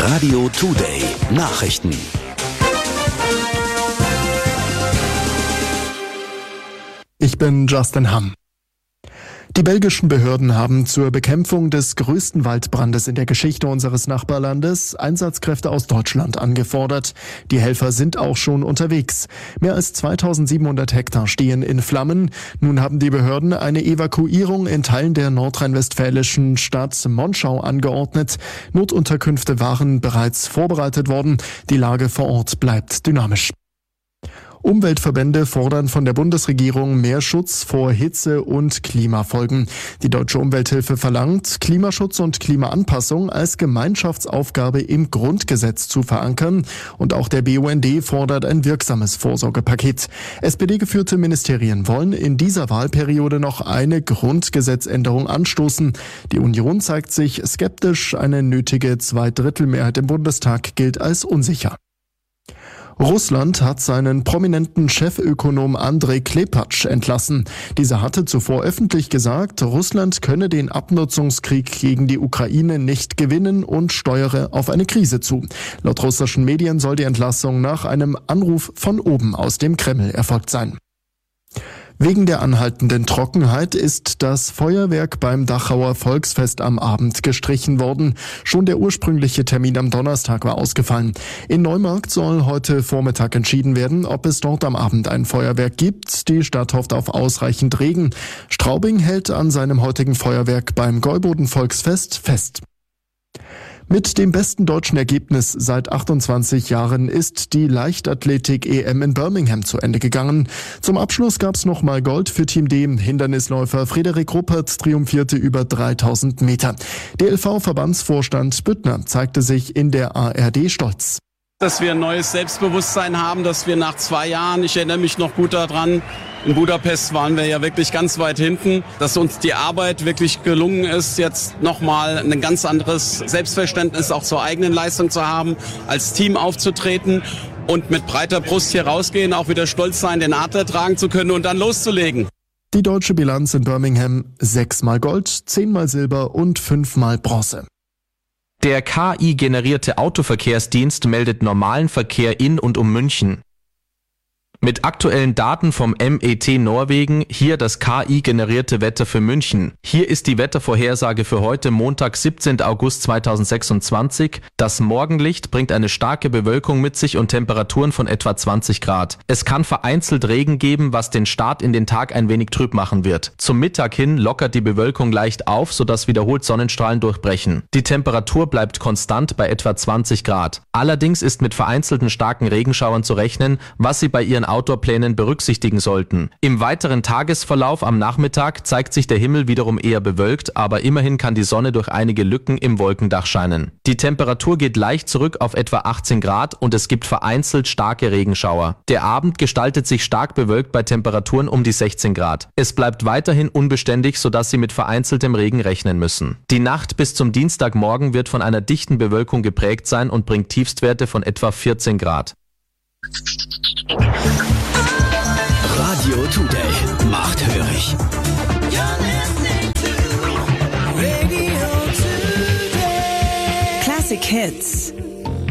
Radio Today Nachrichten. Ich bin Justin Hamm. Die belgischen Behörden haben zur Bekämpfung des größten Waldbrandes in der Geschichte unseres Nachbarlandes Einsatzkräfte aus Deutschland angefordert. Die Helfer sind auch schon unterwegs. Mehr als 2700 Hektar stehen in Flammen. Nun haben die Behörden eine Evakuierung in Teilen der nordrhein-westfälischen Stadt Monschau angeordnet. Notunterkünfte waren bereits vorbereitet worden. Die Lage vor Ort bleibt dynamisch. Umweltverbände fordern von der Bundesregierung mehr Schutz vor Hitze- und Klimafolgen. Die Deutsche Umwelthilfe verlangt, Klimaschutz und Klimaanpassung als Gemeinschaftsaufgabe im Grundgesetz zu verankern. Und auch der BUND fordert ein wirksames Vorsorgepaket. SPD-geführte Ministerien wollen in dieser Wahlperiode noch eine Grundgesetzänderung anstoßen. Die Union zeigt sich skeptisch. Eine nötige Zweidrittelmehrheit im Bundestag gilt als unsicher. Russland hat seinen prominenten Chefökonom Andrei Klepatsch entlassen. Dieser hatte zuvor öffentlich gesagt, Russland könne den Abnutzungskrieg gegen die Ukraine nicht gewinnen und steuere auf eine Krise zu. Laut russischen Medien soll die Entlassung nach einem Anruf von oben aus dem Kreml erfolgt sein. Wegen der anhaltenden Trockenheit ist das Feuerwerk beim Dachauer Volksfest am Abend gestrichen worden. Schon der ursprüngliche Termin am Donnerstag war ausgefallen. In Neumarkt soll heute Vormittag entschieden werden, ob es dort am Abend ein Feuerwerk gibt. Die Stadt hofft auf ausreichend Regen. Straubing hält an seinem heutigen Feuerwerk beim Gäuboden Volksfest fest. Mit dem besten deutschen Ergebnis seit 28 Jahren ist die Leichtathletik-EM in Birmingham zu Ende gegangen. Zum Abschluss gab's nochmal Gold für Team D. Hindernisläufer Frederik Ruppert triumphierte über 3000 Meter. DLV-Verbandsvorstand Büttner zeigte sich in der ARD stolz. Dass wir ein neues Selbstbewusstsein haben, dass wir nach 2 Jahren, ich erinnere mich noch gut daran, in Budapest waren wir ja wirklich ganz weit hinten, dass uns die Arbeit wirklich gelungen ist, jetzt nochmal ein ganz anderes Selbstverständnis auch zur eigenen Leistung zu haben, als Team aufzutreten und mit breiter Brust hier rausgehen, auch wieder stolz sein, den Adler tragen zu können und dann loszulegen. Die deutsche Bilanz in Birmingham: 6-mal Gold, 10-mal Silber und 5-mal Bronze. Der KI-generierte Autoverkehrsdienst meldet normalen Verkehr in und um München. Mit aktuellen Daten vom MET Norwegen, hier das KI-generierte Wetter für München. Hier ist die Wettervorhersage für heute, Montag, 17. August 2026. Das Morgenlicht bringt eine starke Bewölkung mit sich und Temperaturen von etwa 20 Grad. Es kann vereinzelt Regen geben, was den Start in den Tag ein wenig trüb machen wird. Zum Mittag hin lockert die Bewölkung leicht auf, sodass wiederholt Sonnenstrahlen durchbrechen. Die Temperatur bleibt konstant bei etwa 20 Grad. Allerdings ist mit vereinzelten starken Regenschauern zu rechnen, was Sie bei Ihren Outdoor-Plänen berücksichtigen sollten. Im weiteren Tagesverlauf am Nachmittag zeigt sich der Himmel wiederum eher bewölkt, aber immerhin kann die Sonne durch einige Lücken im Wolkendach scheinen. Die Temperatur geht leicht zurück auf etwa 18 Grad und es gibt vereinzelt starke Regenschauer. Der Abend gestaltet sich stark bewölkt bei Temperaturen um die 16 Grad. Es bleibt weiterhin unbeständig, sodass Sie mit vereinzeltem Regen rechnen müssen. Die Nacht bis zum Dienstagmorgen wird von einer dichten Bewölkung geprägt sein und bringt Tiefstwerte von etwa 14 Grad. Radio Today macht hörig. Classic Hits.